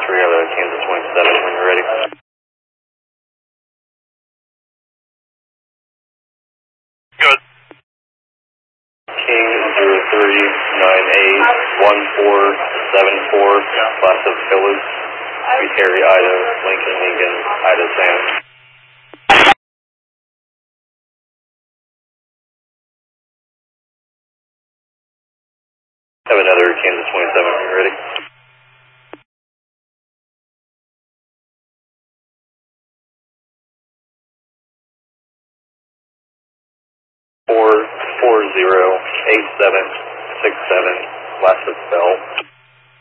we have a Kansas 27 when you're ready. Good. King 03981474, class of Phillips. We carry Ida, Lincoln, Lincoln, Ida, Sam. Have another Kansas 27 when you're ready. Four 408767, last of Bell.